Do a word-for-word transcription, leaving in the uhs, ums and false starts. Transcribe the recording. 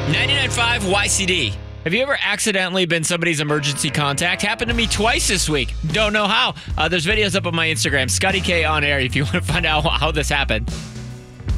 ninety-nine point five Y C D. Have you ever accidentally been somebody's emergency contact? Happened to me twice this week. Don't know how. Uh, there's videos up on my Instagram, Scotty K on air, if you want to find out how this happened.